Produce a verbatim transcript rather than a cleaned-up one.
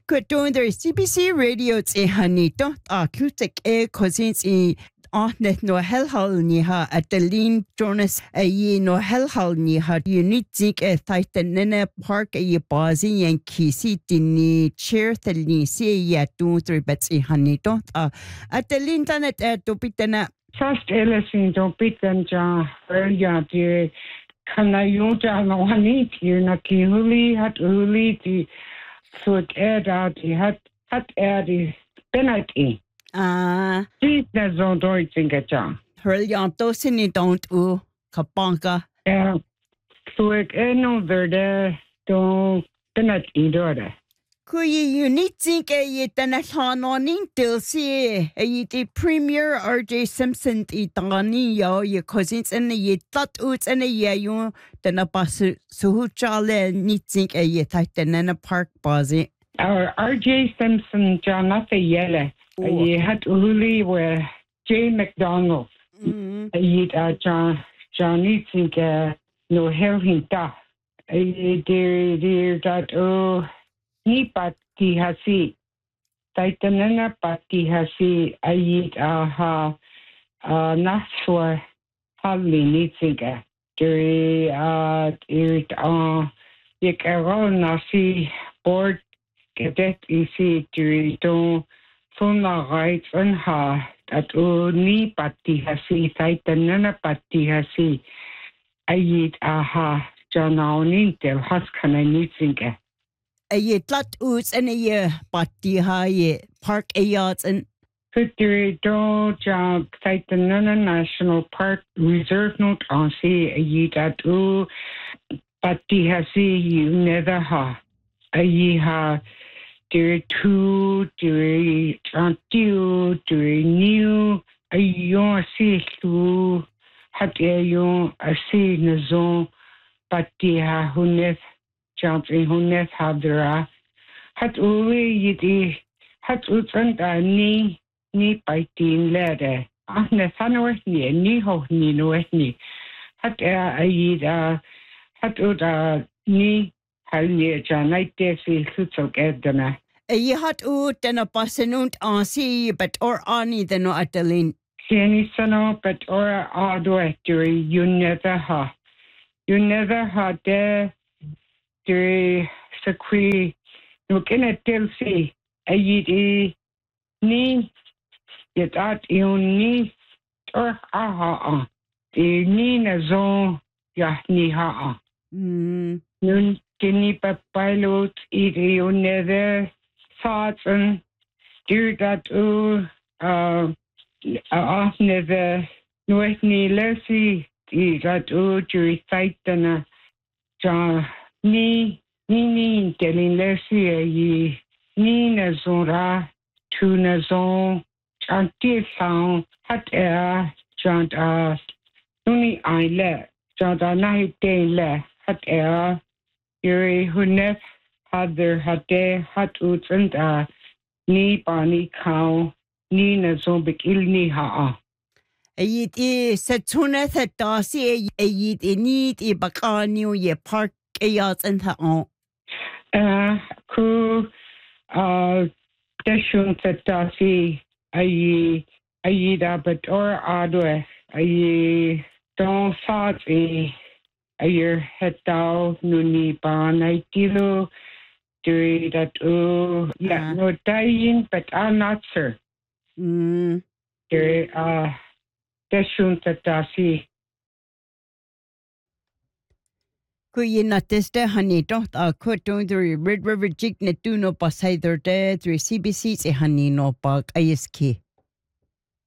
Could doing the C B C radio t hanito acoustic air cousins i ahnet no helhal ni ha Adeline Jonas a ye no helhal ni ha unit zik a titan park a ye bazi and kisi dini chair thelni se ya two three bets i hanito uh Adeline tanet at topitana first election to pitan ja earlier the kana yuta no hani ti na ki huli hat huli ti Food air out the hot hot air the penalty. Ah, Please, there's no door in a jam. Hurlyan dosini don't u kapanka. Yeah, so it ain't no there, don't penalty door. Kuyi unit zinc a ye tanahanoning till see a ye the premier R J Simpson i tangani yo ye cousins and ye thought oots and a ye you then a bus suhuchale nit zinc a ye titan and a park bazi. Our R J Simpson, John, not a yellow. Ye had Uli where J. McDonald. Ye uh, John, John needs to no hell him da. Dear, dear, that oh. Ni pati hasi taitanana pati hasi ayit aha naswa hali nitsinga deri uh it uh yekaro nasi board cadet isi deri to sona right and ha at o ni pati hasi taitanana pati hasi ayit aha janaunin tel haskana nitsinga A ye tlat oots and a ye pati ha ye park a yards and Victory do jump Taitanana National Park Reserve Note on see a ye that oo pati ha see you never ha a ye ha dear two dear until dear new a yon see to hat a yon a see na zone pati ha hunet jump in hunet hadra hat uwe yiti hat utsan ni ni paitin lede ahne sanwes ni ni ho ni noes ni hat a yida hat uta ni halni janai te fi sutsok edana a ye hat oot and a passenunt on see but or ani the no Adeline. Sieni sano but or adwe duri you never ha you never had there duri sakwi no kena telsi ayidi ni yet at ni or aha the ni na zone ya ni ha Mm. nun kini pa pilot ide you never thoughts and do that oh uh uh never no ni lesi that oh to fight na ja ni ni ni telling lesi yi ni na zora tu na zone anti sound hat air chant uh nuni aile chant na hite le hat air yuri hunet had their hate hat uts and uh ni pani cow ni na zone bikil ni ha A yit i setuna that dasi a yit i need i bakani ye park a yards and her on. uh ku uh deshun setasi ai ai da but or adwe ai don't thought a a year head down nuni banai tilo do that oh yeah no dying but I'm not sure Mm. there uh deshun setasi Kuyi na teste honey dot a could doing the Red River Jig Netuno Pasai there there through C B C honey no bug I S K.